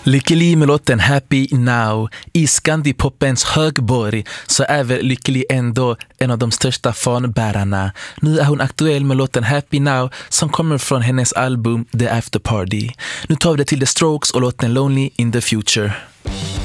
Lykke Li med låten Happy Now. I Scandipopens högborg så är väl Lykke Li ändå en av de största fanbärarna. Nu är hon aktuell med låten Happy Now som kommer från hennes album The After Party. Nu tar vi det till The Strokes och låten Lonely in the Future.